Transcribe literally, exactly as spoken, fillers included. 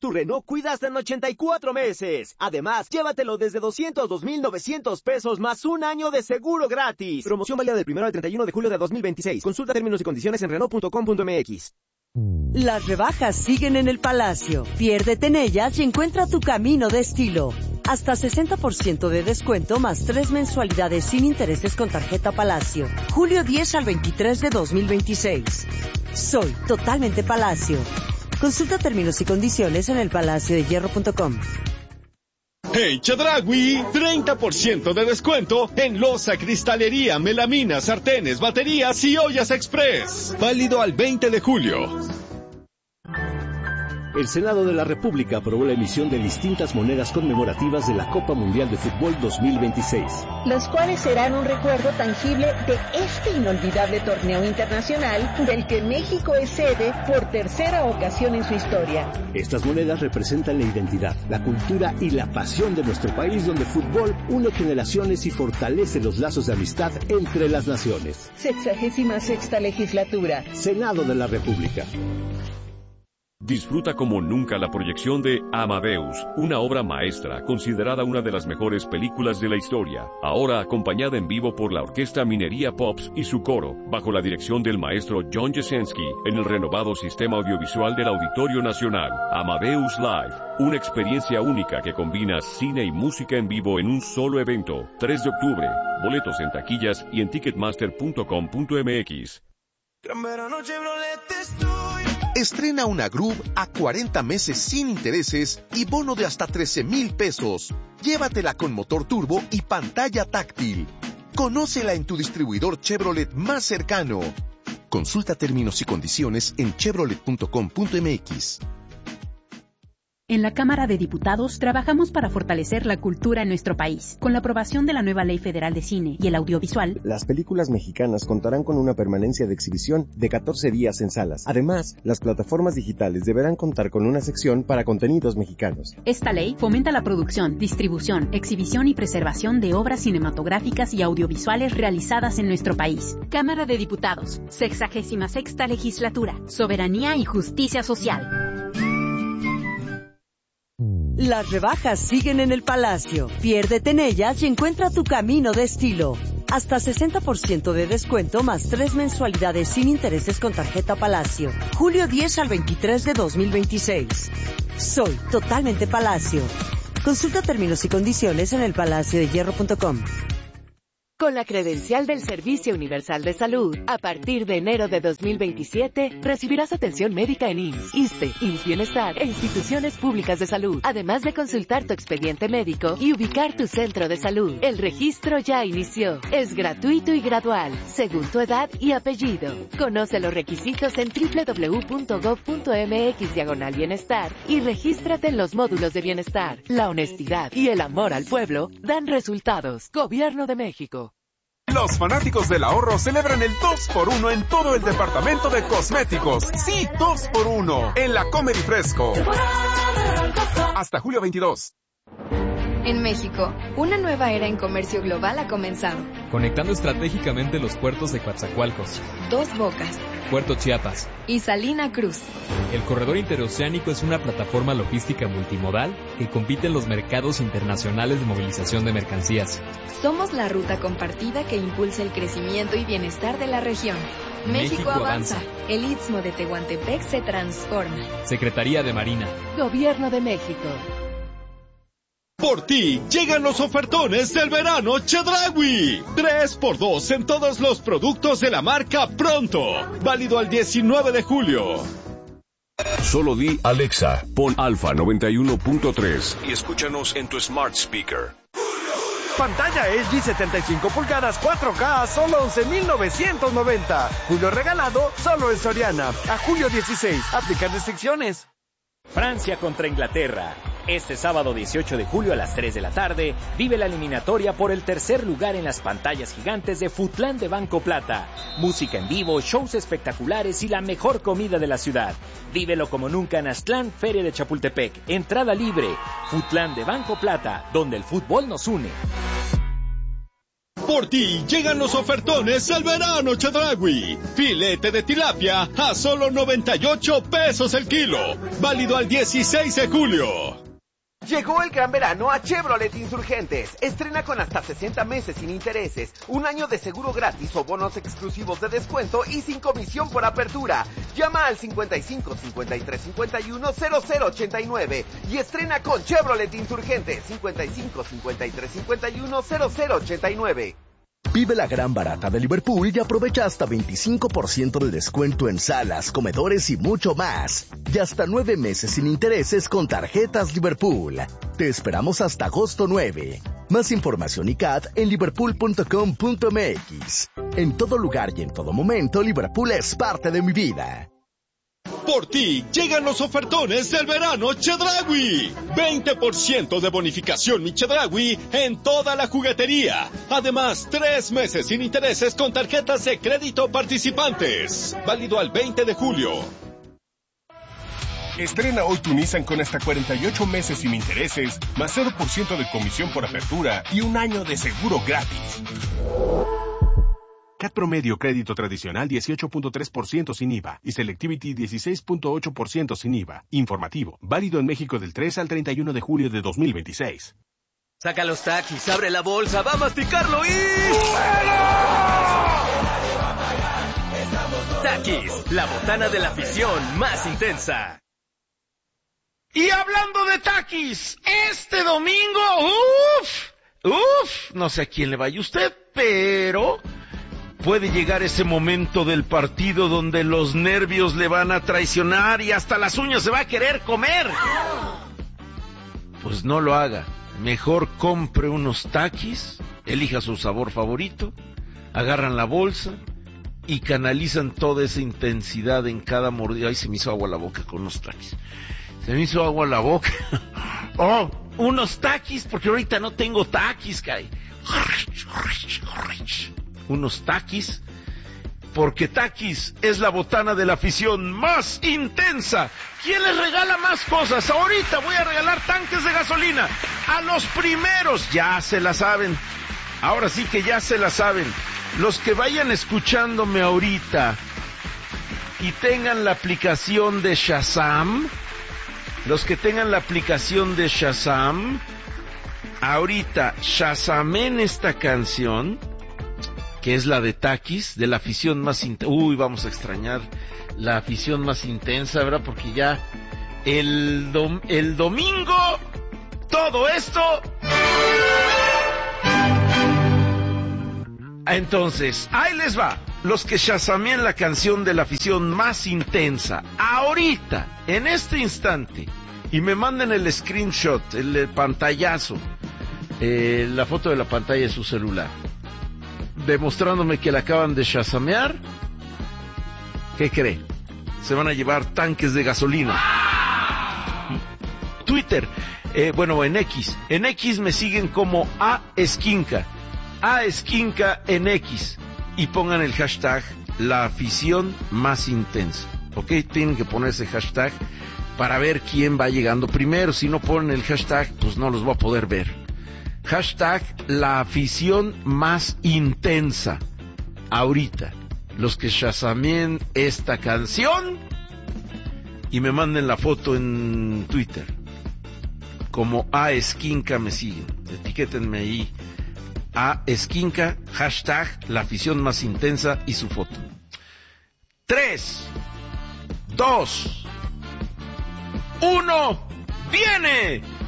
tu Renault Kwid hasta en ochenta y cuatro meses. Además, llévatelo desde doscientos dos mil novecientos pesos más un año de seguro gratis. Promoción válida del primero al treinta y uno de julio de dos mil veintiséis. Consulta términos y condiciones en Renault punto com punto m x. Las rebajas siguen en el Palacio. Piérdete en ellas y encuentra tu camino de estilo. Hasta sesenta por ciento de descuento más tres mensualidades sin intereses con tarjeta Palacio. Julio diez al veintitrés de dos mil veintiséis. Soy totalmente Palacio. Consulta términos y condiciones en el palacio de hierro punto com. Hey Chedraui, treinta por ciento de descuento en loza, cristalería, melamina, sartenes, baterías y ollas express. Válido al veinte de julio. El Senado de la República aprobó la emisión de distintas monedas conmemorativas de la Copa Mundial de Fútbol dos mil veintiséis. Las cuales serán un recuerdo tangible de este inolvidable torneo internacional del que México es sede por tercera ocasión en su historia. Estas monedas representan la identidad, la cultura y la pasión de nuestro país, donde el fútbol une generaciones y fortalece los lazos de amistad entre las naciones. Sexagésima sexta legislatura. Senado de la República. Disfruta como nunca la proyección de Amadeus, una obra maestra considerada una de las mejores películas de la historia, ahora acompañada en vivo por la Orquesta Minería Pops y su coro, bajo la dirección del maestro John Jasenski, en el renovado sistema audiovisual del Auditorio Nacional. Amadeus Live, una experiencia única que combina cine y música en vivo en un solo evento. tres de octubre, boletos en taquillas y en ticketmaster punto com punto m x. Gran verano Chevrolet estoy. Estrena una Groove a cuarenta meses sin intereses y bono de hasta trece mil pesos. Llévatela con motor turbo y pantalla táctil. Conócela en tu distribuidor Chevrolet más cercano. Consulta términos y condiciones en chevrolet punto com punto m x. En la Cámara de Diputados trabajamos para fortalecer la cultura en nuestro país. Con la aprobación de la nueva Ley Federal de Cine y el Audiovisual, las películas mexicanas contarán con una permanencia de exhibición de catorce días en salas. Además, las plataformas digitales deberán contar con una sección para contenidos mexicanos. Esta ley fomenta la producción, distribución, exhibición y preservación de obras cinematográficas y audiovisuales realizadas en nuestro país. Cámara de Diputados, sexagésima sexta legislatura, soberanía y justicia social. Las rebajas siguen en el Palacio. Piérdete en ellas y encuentra tu camino de estilo. Hasta sesenta por ciento de descuento más tres mensualidades sin intereses con tarjeta Palacio. Julio diez al veintitrés de dos mil veintiséis. Soy totalmente Palacio. Consulta términos y condiciones en el palacio de hierro punto com. Con la credencial del Servicio Universal de Salud, a partir de enero de dos mil veintisiete, recibirás atención médica en I M S S, ISSSTE, I M S S Bienestar e instituciones públicas de salud, además de consultar tu expediente médico y ubicar tu centro de salud. El registro ya inició. Es gratuito y gradual, según tu edad y apellido. Conoce los requisitos en doble u doble u doble u punto gob punto m x diagonal bienestar y regístrate en los módulos de bienestar. La honestidad y el amor al pueblo dan resultados. Gobierno de México. Los fanáticos del ahorro celebran el dos por uno en todo el departamento de cosméticos. Sí, dos por uno en la Comer y Fresco. Hasta julio veintidós. En México, una nueva era en comercio global ha comenzado. Conectando estratégicamente los puertos de Coatzacoalcos, Dos Bocas, Puerto Chiapas y Salina Cruz. El corredor interoceánico es una plataforma logística multimodal que compite en los mercados internacionales de movilización de mercancías. Somos la ruta compartida que impulsa el crecimiento y bienestar de la región. México, México avanza. avanza. El Istmo de Tehuantepec se transforma. Secretaría de Marina. Gobierno de México. Por ti, llegan los ofertones del verano Chedraui. tres por dos en todos los productos de la marca Pronto. Válido al diecinueve de julio. Solo di Alexa, pon Alfa noventa y uno punto tres y escúchanos en tu smart speaker. Pantalla L G setenta y cinco pulgadas cuatro K a solo once mil novecientos noventa. Julio regalado solo en Soriana. A julio dieciséis. Aplicar restricciones. Francia contra Inglaterra. Este sábado dieciocho de julio a las tres de la tarde, vive la eliminatoria por el tercer lugar en las pantallas gigantes de Futlán de Banco Plata. Música en vivo, shows espectaculares y la mejor comida de la ciudad. Vívelo como nunca en Aztlán, Feria de Chapultepec. Entrada libre. Futlán de Banco Plata, donde el fútbol nos une. Por ti llegan los ofertones del verano Chedraui. Filete de tilapia a solo noventa y ocho pesos el kilo. Válido al dieciséis de julio. Llegó el gran verano a Chevrolet Insurgentes. Estrena con hasta sesenta meses sin intereses, un año de seguro gratis o bonos exclusivos de descuento y sin comisión por apertura. Llama al cincuenta y cinco, cincuenta y tres, cincuenta y uno, cero cero ochenta y nueve y estrena con Chevrolet Insurgentes. cincuenta y cinco, cincuenta y tres, cincuenta y uno, cero cero ochenta y nueve. Vive la gran barata de Liverpool y aprovecha hasta veinticinco por ciento de descuento en salas, comedores y mucho más. Y hasta nueve meses sin intereses con tarjetas Liverpool. Te esperamos hasta agosto nueve. Más información y C A T en liverpool punto com punto m x. En todo lugar y en todo momento, Liverpool es parte de mi vida. Por ti llegan los ofertones del verano Chedraui. veinte por ciento de bonificación mi Chedraui en toda la juguetería. Además, tres meses sin intereses con tarjetas de crédito participantes. Válido al veinte de julio. Estrena hoy tu Nissan con hasta cuarenta y ocho meses sin intereses, más cero por ciento de comisión por apertura y un año de seguro gratis. C A T promedio crédito tradicional dieciocho punto tres por ciento sin I V A y Selectivity dieciséis punto ocho por ciento sin I V A. Informativo, válido en México del tres al treinta y uno de julio de dos mil veintiséis. Saca los Takis, abre la bolsa, va a masticarlo y... Takis, la botana de la afición más intensa. Y hablando de Takis, este domingo, uff, uff, no sé a quién le vaya usted, pero... puede llegar ese momento del partido donde los nervios le van a traicionar y hasta las uñas se va a querer comer. Pues no lo haga. Mejor compre unos Takis, elija su sabor favorito, agarran la bolsa y canalizan toda esa intensidad en cada mordida. Ay, se me hizo agua la boca con unos Takis. Se me hizo agua la boca. Oh, unos Takis, porque ahorita no tengo Takis, Kai. Unos Takis, porque Takis es la botana de la afición más intensa. ¿Quién les regala más cosas? Ahorita voy a regalar tanques de gasolina a los primeros. Ya se la saben. Ahora sí que ya se la saben. Los que vayan escuchándome ahorita y tengan la aplicación de Shazam, los que tengan la aplicación de Shazam, ahorita Shazamen esta canción, que es la de Takis, de la afición más intensa. Uy, vamos a extrañar la afición más intensa, ¿verdad? Porque ya el, dom- el domingo, todo esto... Entonces, ahí les va. Los que shazamean la canción de la afición más intensa, ahorita, en este instante, y me manden el screenshot, el, el pantallazo, eh, la foto de la pantalla de su celular, demostrándome que la acaban de shazamear, ¿qué cree? Se van a llevar tanques de gasolina. Twitter, eh, bueno, en X. En X me siguen como A Esquinca. A Esquinca en X. Y pongan el hashtag la afición más intensa. ¿Ok? Tienen que poner ese hashtag para ver quién va llegando primero. Si no ponen el hashtag, pues no los voy a poder ver. Hashtag la afición más intensa. Ahorita, los que shazameen esta canción y me manden la foto en Twitter. Como A Esquinca me siguen. Etiquétenme ahí. A Esquinca, hashtag la afición más intensa y su foto. Tres, dos, uno, ¡viene!